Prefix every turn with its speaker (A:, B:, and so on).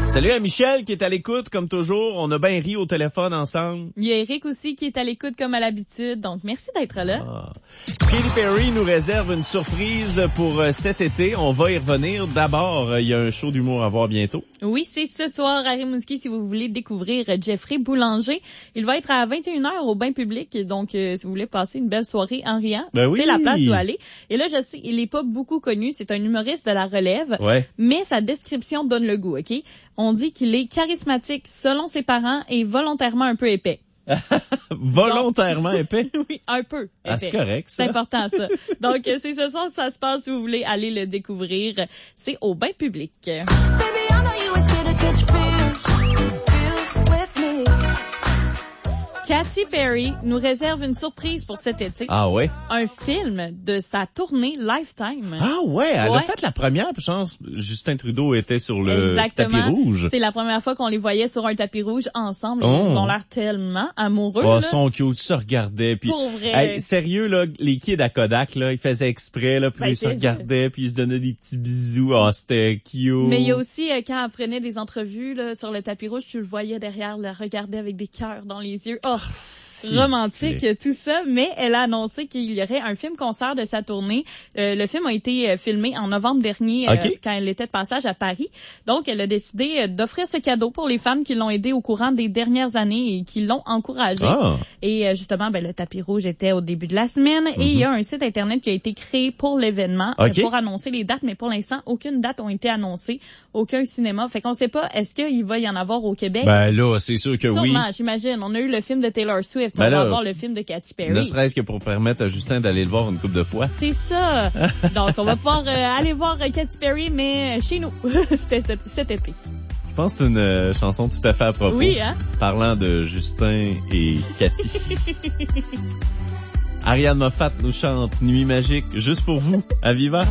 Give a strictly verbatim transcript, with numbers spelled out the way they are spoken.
A: Salut à Michel qui est à l'écoute, comme toujours. On a bien ri au téléphone ensemble.
B: Il y a Eric aussi qui est à l'écoute comme à l'habitude, donc merci d'être là.
A: Ah. Katy Perry nous réserve une surprise pour euh, cet été. On va y revenir. D'abord, euh, il y a un show d'humour à voir bientôt.
B: Oui, c'est ce soir à Rimouski si vous voulez découvrir Jeffrey Boulanger. Il va être à vingt et une heures au bain public, donc euh, si vous voulez passer une belle soirée en riant,
A: ben oui.
B: c'est la place où aller. Et là, je sais, il est pas beaucoup connu, c'est un humoriste de la relève,
A: ouais.
B: mais sa description donne le goût, OK? On dit qu'il est charismatique selon ses parents et volontairement un peu épais.
A: Volontairement
B: Donc,
A: épais?
B: Oui, un peu épais.
A: Ah, c'est correct, ça.
B: C'est important, ça. Donc, c'est ce soir que ça se passe si vous voulez aller le découvrir. C'est au bain public. Baby, I know you instead of catch feels, feels with me. Katy Perry nous réserve une surprise pour cet été.
A: Ah ouais?
B: Un film de sa tournée Lifetime.
A: Ah ouais, elle
B: ouais.
A: a fait la première, puis je pense Justin Trudeau était sur le
B: Exactement.
A: tapis rouge.
B: C'est la première fois qu'on les voyait sur un tapis rouge ensemble.
A: Oh.
B: Ils ont l'air tellement amoureux.
A: Oh,
B: là.
A: son cute, se regardaient. Puis,
B: pour vrai.
A: hey, sérieux, là, les kids à Kodak, là, ils faisaient exprès, là, puis
B: ben,
A: ils se regardaient, puis ils se donnaient des petits bisous. Ah, oh, c'était cute.
B: Mais il y a aussi, euh, quand elle prenait des entrevues là, sur le tapis rouge, tu le voyais derrière, la regarder avec des cœurs dans les yeux. Oh, si romantique, mais... tout ça. Mais elle a annoncé qu'il y aurait un film-concert de sa tournée. Euh, le film a été euh, filmé en novembre dernier,
A: okay.
B: euh, quand elle était de passage à Paris. Donc, elle a décidé euh, d'offrir ce cadeau pour les fans qui l'ont aidé au courant des dernières années et qui l'ont encouragé.
A: Ah.
B: Et euh, justement, ben, le tapis rouge était au début de la semaine. Mm-hmm. Et il y a un site Internet qui a été créé pour l'événement,
A: okay.
B: euh, pour annoncer les dates. Mais pour l'instant, aucune date n'a été annoncée. Aucun cinéma. Fait qu'on sait pas, est-ce qu'il va y en avoir au Québec?
A: Ben là, c'est sûr que
B: Sûrement,
A: oui.
B: Sûrement, j'imagine. On a eu le film de Taylor Swift.
A: Ben
B: on
A: là,
B: va avoir le film de Katy Perry.
A: Ne serait-ce que pour permettre à Justin d'aller le voir une couple de fois.
B: C'est ça. Donc, on va pouvoir euh, aller voir euh, Katy Perry, mais chez nous, cet, cet été.
A: Je pense que c'est une euh, chanson tout à fait à propos.
B: Oui, hein?
A: Parlant de Justin et Katy. Ariane Moffat nous chante Nuit magique juste pour vous à Viva.